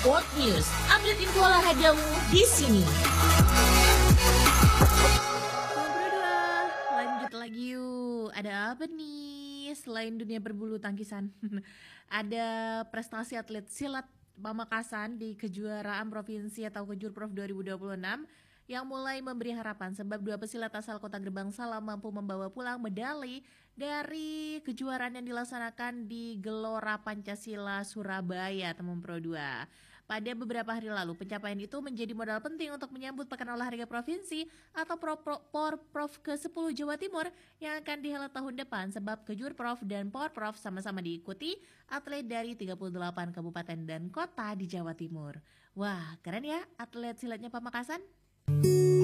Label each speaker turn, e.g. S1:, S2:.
S1: Sport News, update info olahragamu di sini.
S2: Berdua, lanjut lagi yuk. Ada apa nih selain dunia berbulu tangkisan? Ada prestasi atlet silat Pamekasan di kejuaraan provinsi atau Kejurprov 2026 yang mulai memberi harapan sebab dua pesilat asal Kota Gerbang Salam mampu membawa pulang medali dari kejuaraan yang dilaksanakan di Gelora Pancasila Surabaya, teman Pro 2. Pada beberapa hari lalu, pencapaian itu menjadi modal penting untuk menyambut Pekan Olahraga Provinsi atau Porprov ke-10 Jawa Timur yang akan dihelat tahun depan sebab Kejurprov dan Porprov sama-sama diikuti atlet dari 38 kabupaten dan kota di Jawa Timur. Wah, keren ya atlet silatnya Pamekasan?